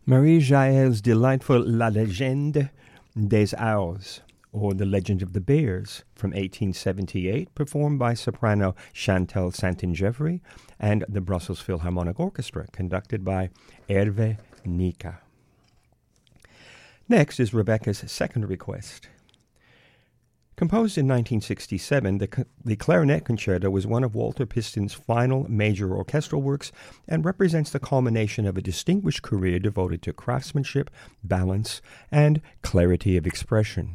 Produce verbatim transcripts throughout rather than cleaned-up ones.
Marie-Jael's delightful La Légende des Ours, or The Legend of the Bears, from eighteen seventy-eight, performed by soprano Chantal Saint-Ingévry and the Brussels Philharmonic Orchestra, conducted by Hervé Nica. Next is Rebecca's second request. Composed in nineteen sixty-seven, the, the Clarinet Concerto was one of Walter Piston's final major orchestral works and represents the culmination of a distinguished career devoted to craftsmanship, balance, and clarity of expression.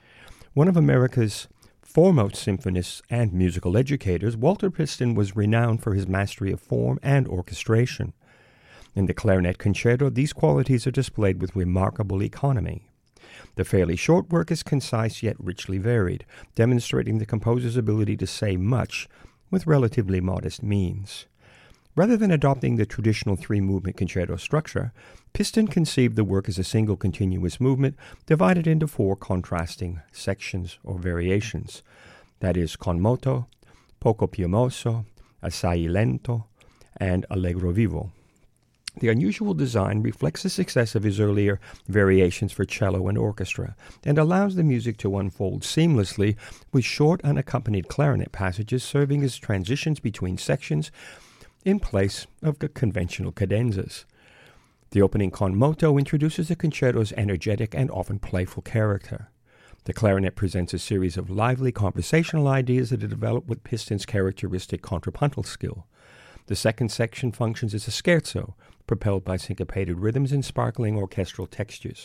One of America's foremost symphonists and musical educators, Walter Piston was renowned for his mastery of form and orchestration. In the Clarinet Concerto, these qualities are displayed with remarkable economy. The fairly short work is concise yet richly varied, demonstrating the composer's ability to say much with relatively modest means. Rather than adopting the traditional three-movement concerto structure, Piston conceived the work as a single continuous movement divided into four contrasting sections or variations, that is, con moto, poco più mosso, assai lento, and allegro vivo. The unusual design reflects the success of his earlier variations for cello and orchestra, and allows the music to unfold seamlessly, with short unaccompanied clarinet passages serving as transitions between sections in place of the conventional cadenzas. The opening con moto introduces the concerto's energetic and often playful character. The clarinet presents a series of lively conversational ideas that are developed with Piston's characteristic contrapuntal skill. The second section functions as a scherzo, propelled by syncopated rhythms and sparkling orchestral textures.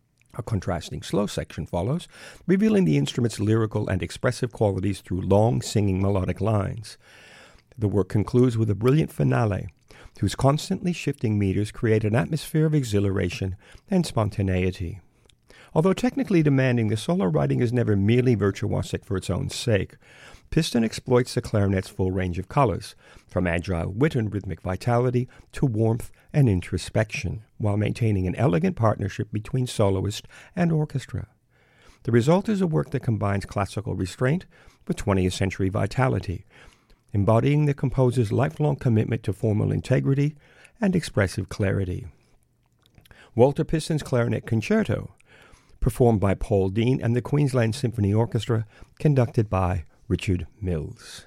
A contrasting slow section follows, revealing the instrument's lyrical and expressive qualities through long, singing melodic lines. The work concludes with a brilliant finale, whose constantly shifting meters create an atmosphere of exhilaration and spontaneity. Although technically demanding, the solo writing is never merely virtuosic for its own sake. Piston exploits the clarinet's full range of colors, from agile wit and rhythmic vitality to warmth and introspection, while maintaining an elegant partnership between soloist and orchestra. The result is a work that combines classical restraint with twentieth century vitality, embodying the composer's lifelong commitment to formal integrity and expressive clarity. Walter Piston's Clarinet Concerto, performed by Paul Dean and the Queensland Symphony Orchestra, conducted by Richard Mills.